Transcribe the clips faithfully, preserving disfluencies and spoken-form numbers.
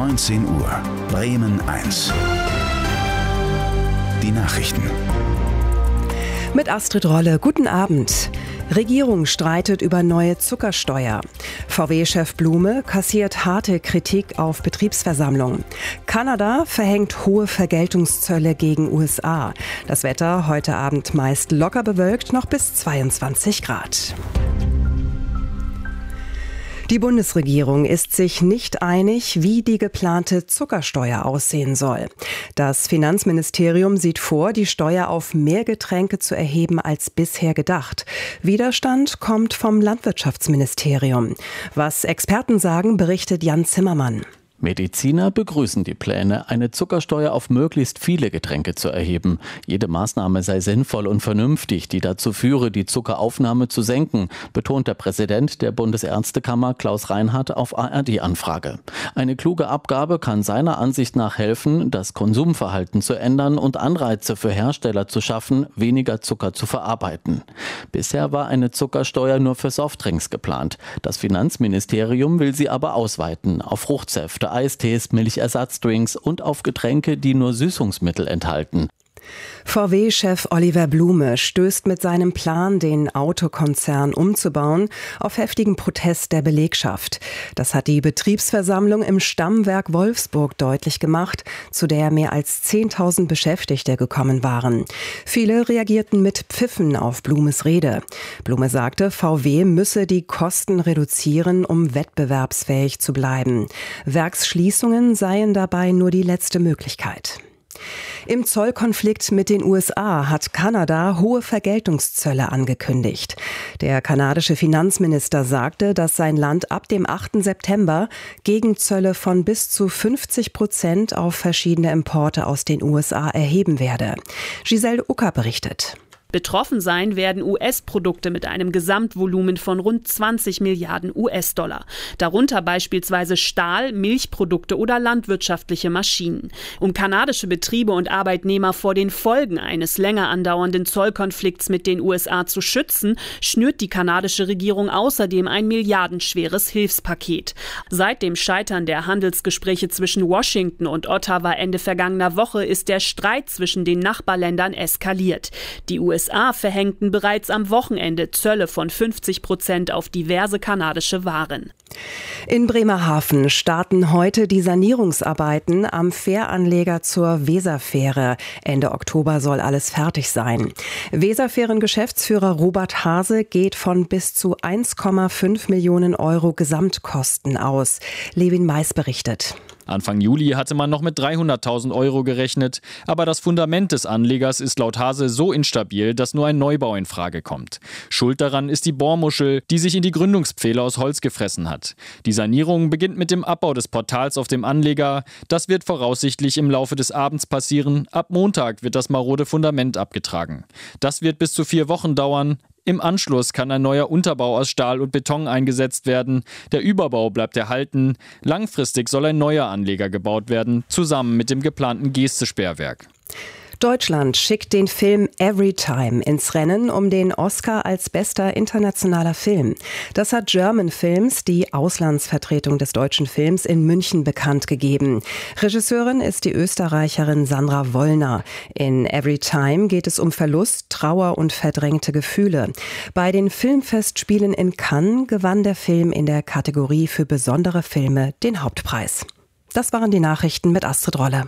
neunzehn Uhr. Bremen eins. Die Nachrichten. Mit Astrid Rolle, guten Abend. Regierung streitet über neue Zuckersteuer. V W-Chef Blume kassiert harte Kritik auf Betriebsversammlung. Kanada verhängt hohe Vergeltungszölle gegen U S A. Das Wetter heute Abend meist locker bewölkt, noch bis zweiundzwanzig Grad. Die Bundesregierung ist sich nicht einig, wie die geplante Zuckersteuer aussehen soll. Das Finanzministerium sieht vor, die Steuer auf mehr Getränke zu erheben als bisher gedacht. Widerstand kommt vom Landwirtschaftsministerium. Was Experten sagen, berichtet Jan Zimmermann. Mediziner begrüßen die Pläne, eine Zuckersteuer auf möglichst viele Getränke zu erheben. Jede Maßnahme sei sinnvoll und vernünftig, die dazu führe, die Zuckeraufnahme zu senken, betont der Präsident der Bundesärztekammer Klaus Reinhardt auf A R D-Anfrage. Eine kluge Abgabe kann seiner Ansicht nach helfen, das Konsumverhalten zu ändern und Anreize für Hersteller zu schaffen, weniger Zucker zu verarbeiten. Bisher war eine Zuckersteuer nur für Softdrinks geplant. Das Finanzministerium will sie aber ausweiten auf Fruchtsäfte, Eistees, Milchersatzdrinks und auf Getränke, die nur Süßungsmittel enthalten. V W-Chef Oliver Blume stößt mit seinem Plan, den Autokonzern umzubauen, auf heftigen Protest der Belegschaft. Das hat die Betriebsversammlung im Stammwerk Wolfsburg deutlich gemacht, zu der mehr als zehntausend Beschäftigte gekommen waren. Viele reagierten mit Pfiffen auf Blumes Rede. Blume sagte, V W müsse die Kosten reduzieren, um wettbewerbsfähig zu bleiben. Werksschließungen seien dabei nur die letzte Möglichkeit. Im Zollkonflikt mit den U S A hat Kanada hohe Vergeltungszölle angekündigt. Der kanadische Finanzminister sagte, dass sein Land ab dem achten September Gegenzölle von bis zu fünfzig Prozent auf verschiedene Importe aus den U S A erheben werde. Giselle Ucker berichtet. Betroffen sein werden U S-Produkte mit einem Gesamtvolumen von rund zwanzig Milliarden U S-Dollar. Darunter beispielsweise Stahl, Milchprodukte oder landwirtschaftliche Maschinen. Um kanadische Betriebe und Arbeitnehmer vor den Folgen eines länger andauernden Zollkonflikts mit den U S A zu schützen, schnürt die kanadische Regierung außerdem ein milliardenschweres Hilfspaket. Seit dem Scheitern der Handelsgespräche zwischen Washington und Ottawa Ende vergangener Woche ist der Streit zwischen den Nachbarländern eskaliert. Die U S A verhängten bereits am Wochenende Zölle von fünfzig Prozent auf diverse kanadische Waren. In Bremerhaven starten heute die Sanierungsarbeiten am Fähranleger zur Weserfähre. Ende Oktober soll alles fertig sein. Weserfähren-Geschäftsführer Robert Hase geht von bis zu eins Komma fünf Millionen Euro Gesamtkosten aus. Levin Mais berichtet. Anfang Juli hatte man noch mit dreihunderttausend Euro gerechnet, aber das Fundament des Anlegers ist laut Hase so instabil, dass nur ein Neubau in Frage kommt. Schuld daran ist die Bohrmuschel, die sich in die Gründungspfähle aus Holz gefressen hat. Die Sanierung beginnt mit dem Abbau des Portals auf dem Anleger. Das wird voraussichtlich im Laufe des Abends passieren. Ab Montag wird das marode Fundament abgetragen. Das wird bis zu vier Wochen dauern. Im Anschluss kann ein neuer Unterbau aus Stahl und Beton eingesetzt werden. Der Überbau bleibt erhalten. Langfristig soll ein neuer Anleger gebaut werden, zusammen mit dem geplanten Geestesperrwerk. Deutschland schickt den Film Everytime ins Rennen um den Oscar als bester internationaler Film. Das hat German Films, die Auslandsvertretung des deutschen Films, in München bekannt gegeben. Regisseurin ist die Österreicherin Sandra Wollner. In Everytime geht es um Verlust, Trauer und verdrängte Gefühle. Bei den Filmfestspielen in Cannes gewann der Film in der Kategorie für besondere Filme den Hauptpreis. Das waren die Nachrichten mit Astrid Rolle.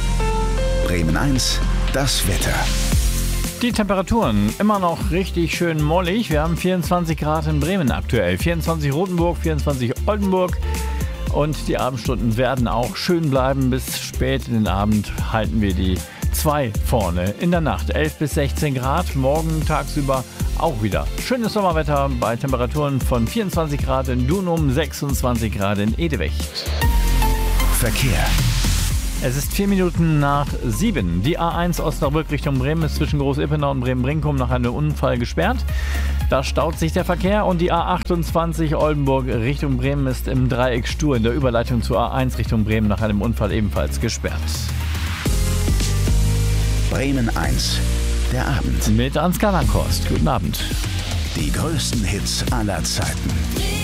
Bremen eins, das Wetter. Die Temperaturen immer noch richtig schön mollig. Wir haben vierundzwanzig Grad in Bremen aktuell, vierundzwanzig Rotenburg, vierundzwanzig Oldenburg. Und die Abendstunden werden auch schön bleiben. Bis spät in den Abend halten wir die zwei vorne. In der Nacht elf bis sechzehn Grad, morgen tagsüber auch wieder schönes Sommerwetter bei Temperaturen von vierundzwanzig Grad in Dunum, sechsundzwanzig Grad in Edewecht. Verkehr. Es ist vier Minuten nach sieben. Die A eins Osnabrück Richtung Bremen ist zwischen Groß-Ippenau und Bremen-Brinkum nach einem Unfall gesperrt. Da staut sich der Verkehr und die A achtundzwanzig Oldenburg Richtung Bremen ist im Dreieck stur in der Überleitung zur A eins Richtung Bremen nach einem Unfall ebenfalls gesperrt. Bremen eins, der Abend. Mit Ansgar Langhorst. Guten Abend. Die größten Hits aller Zeiten.